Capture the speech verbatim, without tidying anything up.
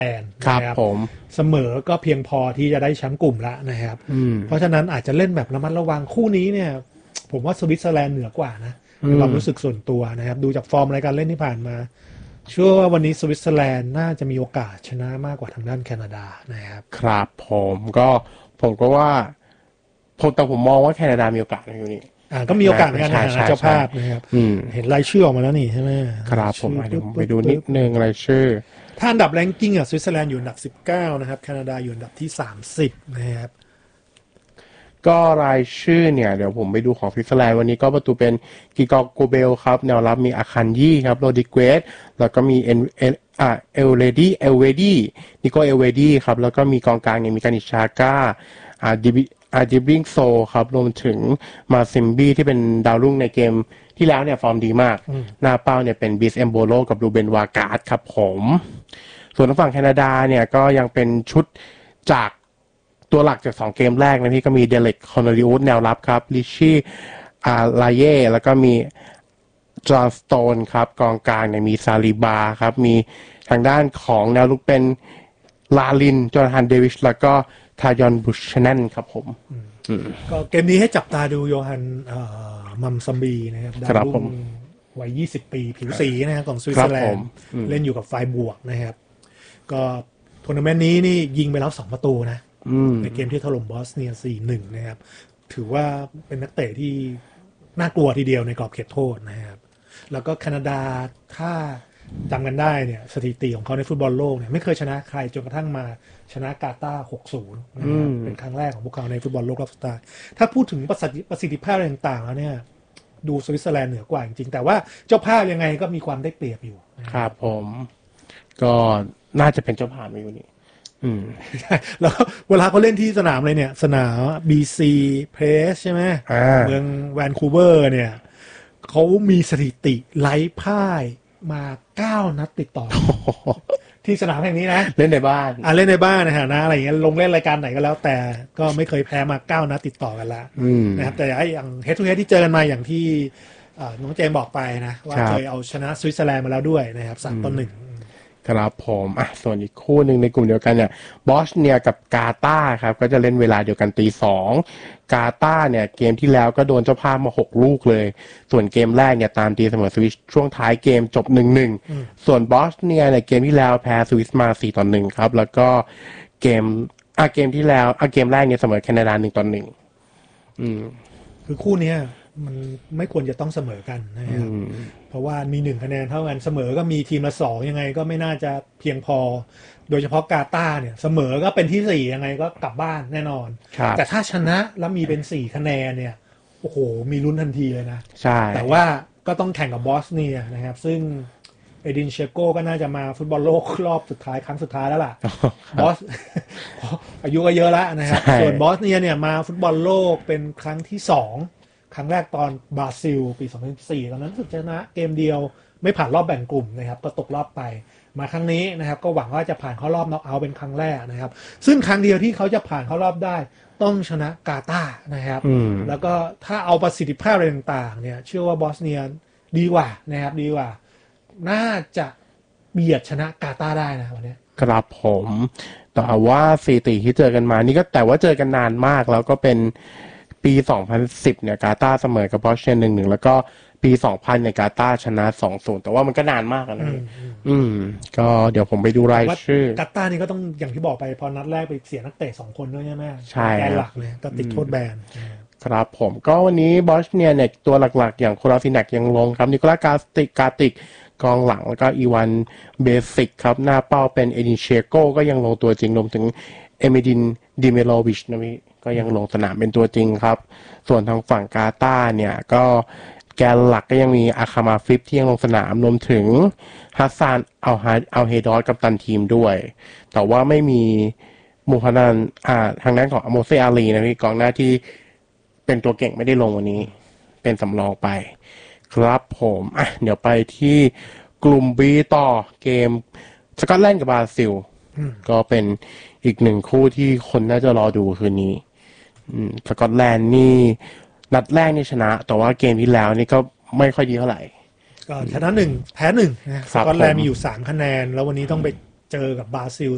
แอนครับนะครับผมเสมอก็เพียงพอที่จะได้แชมป์กลุ่มแล้วนะครับเพราะฉะนั้นอาจจะเล่นแบบระมัดระวังคู่นี้เนี่ยผมว่าสวิตเซอร์แลนด์เหนือกว่านะในความรู้สึกส่วนตัวนะครับดูจากฟอร์มรายการเล่นที่ผ่านมาเชื่อว่าวันนี้สวิตเซอร์แลนด์น่าจะมีโอกาสชนะมากกว่าทางด้านแคนาดานะครับครับผมก็ผมก็ว่าผมแต่ผมมองว่าแคนาดามีโอกาสในอยู่นี้อ่าก็มีโอกาสในการหาเจ้าภาพนะครับเห็นรายชื่อออกมาแล้วนี่ใช่ไหมครับผมเดี๋ยวไปดูนิดนึงรายชื่อถ้าอันดับแรงกิ้งอ่ะสวิตเซอร์แลนด์อยู่อันดับสิบเก้านะครับแคนาดาอยู่อันดับที่สามสิบนะครับก็รายชื่อเนี่ยเดี๋ยวผมไปดูของสวิตเซอร์แลนด์วันนี้ก็ประตูเป็นกิกอโกเบลครับแนวรับมีอาคันยี่ครับโรดิเกสแล้วก็มีเอ็นเออ่าเอลเลดี้เอลเวดี้นิโกเอลเวดี้ครับแล้วก็มีกองกลางเนี่ยมีกานิชาก้าอ่าดิบิอาดิบลิงโซครับรวมถึงมาซิมบี้ที่เป็นดาวรุ่งในเกมที่แล้วเนี่ยฟอร์มดีมากหน้าเป้าเนี่ยเป็นบิสเอมโบโลกับรูเบนวาการ์ดครับผมส่วนทางฝั่งแคนาดาเนี่ยก็ยังเป็นชุดจากตัวหลักจากสองเกมแรกนะพี่ก็มีเดเล็กคอนเนอริอุสแนวรับครับลิชี่อาลาเย่แล้วก็มีจอห์นสโตนครับกองกลางเนี่ยมีซาลิบาครับมีทางด้านของแนวลุกเป็นลาลินจอร์แดนเดวิชแล้วก็ทายอนบุชแนนครับผมก็เกมนี้ให้จับตาดูโยฮันมัมซัมบีนะครับดาวรุ่งวัยยี่สิบปีผิวสีนะครับของสวิตเซอร์แลนด์เล่นอยู่กับไฟบวกนะครับก็ทัวร์นาเมนต์นี้นี่ยิงไปแล้วสองประตูนะในเกมที่ถล่มบอสเนีย สี่หนึ่ง นะครับถือว่าเป็นนักเตะที่น่ากลัวทีเดียวในกรอบเขตโทษนะครับแล้วก็แคนาดาถ้าจำกันได้เนี่ยสถิติของเขาในฟุตบอลโลกเนี่ยไม่เคยชนะใครจนกระทั่งมาชนะกาตาร์ หกศูนย์ นะครับเป็นครั้งแรกของพวกเขาในฟุตบอลโลกรอบสุดท้ายถ้าพูดถึงประสิทธิภาพอะไรต่างๆแล้วเนี่ยดูสวิตเซอร์แลนด์เหนือกว่าจริงๆแต่ว่าเจ้าภาพยังไงก็มีความได้เปรียบอยู่ครับผมก็น่าจะเป็นเจ้าภาพอยู่นี่อืมแล้วเวลาเขาเล่นที่สนามอะไรเนี่ยสนาม บี ซี Place ใช่ไหมเมืองแวนคูเวอร์เนี่ยเขามีสถิติไร้พ่ายมาเก้านัดติดต่อที่สนามแห่งนี้นะเล่นในบ้านอ่าเล่นในบ้านนะฮะนะอะไรอย่างเงี้ยลงเล่นรายการไหนก็แล้วแต่ก็ไม่เคยแพ้มาเก้านัดติดต่อกันละนะครับแต่อย่างเฮดทูเฮดที่เจอกันมาอย่างที่น้องเจมบอกไปนะว่าเคยเอาชนะสวิตเซอร์แลนด์มาแล้วด้วยนะครับสามต่อหนึ่งครับผมอ่ะส่วนอีกคู่หนึ่งในกลุ่มเดียวกันเนี่ยบอสเนียกับกาตาร์ครับก็จะเล่นเวลาเดียวกันตีสองกาตาร์เนี่ยเกมที่แล้วก็โดนเจ้าภาพมาหกลูกเลยส่วนเกมแรกเนี่ยตามตีเสมอสวิสช่วงท้ายเกมจบ หนึ่งหนึ่ง ส่วนบอสเนียเนี่ยเกมที่แล้วแพ้สวิสมา สี่ต่อหนึ่ง ครับแล้วก็เกมอ่ะเกมที่แล้วอ่ะเกมแรกเนี่ยเสมอแคนาดา หนึ่งต่อหนึ่ง อืมคือคู่เนี้ยมันไม่ควรจะต้องเสมอกันนะครับเพราะว่ามีหนึ่งคะแนนเท่ากันเสมอก็มีทีมละสองยังไงก็ไม่น่าจะเพียงพอโดยเฉพาะกาตาร์เนี่ยเสมอก็เป็นที่สี่ยังไงก็กลับบ้านแน่นอนแต่ถ้าชนะแล้วมีเป็นสี่คะแนนเนี่ยโอ้โหมีลุ้นทันทีเลยนะใช่แต่ว่าก็ต้องแข่งกับบอสเนียนะครับซึ่งเอดินเชโก้ก็น่าจะมาฟุตบอลโลกรอบสุดท้ายครั้งสุดท้ายแล้วล่ะบอสอายุก็เยอะแล้วนะครับส่วนบอสเนียเนี่ยมาฟุตบอลโลกเป็นครั้งที่สองครั้งแรกตอนบราซิลปีสองพันสิบสี่ตอนนั้นสุดชนะเกมเดียวไม่ผ่านรอบแบ่งกลุ่มนะครับก็ตกรอบไปมาครั้งนี้นะครับก็หวังว่าจะผ่านเข้ารอบน็อกเอาท์เป็นครั้งแรกนะครับซึ่งครั้งเดียวที่เขาจะผ่านเข้ารอบได้ต้องชนะกาตาร์นะครับแล้วก็ถ้าเอาประสิทธิภาพอะไรต่างๆเนี่ยเชื่อว่าบอสเนียดีกว่านะครับดีกว่าน่าจะเบียดชนะกาตาร์ได้นะวันนี้ครับผมแต่ว่าสถิติที่เจอกันมานี่ก็แต่ว่าเจอกันนานมากแล้วก็เป็นปีสองพันสิบเนี่ยกาตาร์เสมอกับบอสเนีย หนึ่งหนึ่ง แล้วก็ปีสองพันเนี่ยกาตาร์ชนะ สองศูนย์ แต่ว่ามันก็นานมากนะอืมก็เดี๋ยวผมไปดูรายชื่อกาตาร์นี่ก็ต้องอย่างที่บอกไปพอนัดแรกไปเสียนักเตะสองคนด้วยใช่ไหมใช่แกนหลักเลยก็ติดโทษแบนครับผมก็วันนี้บอสเนียเนี่ยตัวหลักๆอย่างโคลาซินักยังลงครับนิโคลัสกาติกกาติกกองหลังแล้วก็อีวานเบสิกครับหน้าเป้าเป็นเอดินเชโกก็ยังลงตัวจริงรวมถึงเอเมดินดิเมโลวิชนะพี่ก็ยังลงสนามเป็นตัวจริงครับส่วนทางฝั่งกาตาร์เนี่ยก็แกนหลักก็ยังมีอาคามาฟลิปที่ยังลงสนามรวมถึงฮัสซานอัลฮาอัลเฮดอสกัปตันทีมด้วยแต่ว่าไม่มีมูฮันนันอ่าทางด้านของอโมเซอาลีนะพี่กองหน้าที่เป็นตัวเก่งไม่ได้ลงวันนี้เป็นสำรองไปครับผมอ่ะเดี๋ยวไปที่กลุ่ม B ต่อเกมสกอตแลนด์กับบราซิลก็เป็นอีกหนึ่งคู่ที่คนน่าจะรอดูคืนนี้สกอตแลนด์นี่นัดแรกนี่ชนะแต่ว่าเกมที่แล้วนี่ก็ไม่ค่อยดีเท่าไหร่ก็ชนะหนึ่งแพ้หนึ่งนะสกอตแลนด์มีอยู่สามคะแนนแล้ววันนี้ต้องไปเจอกับบราซิล